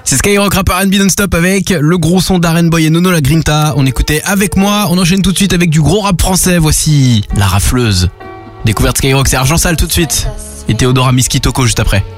C'est Skyrock Rap R&B non-stop avec le gros son d'Aren Boy et Nono La Grinta. On écoutait Avec moi, on enchaîne tout de suite avec du gros rap français. Voici La Rafleuse. Découverte Skyrock, c'est Argent Sale tout de suite. Et Théodora Miskitoko juste après.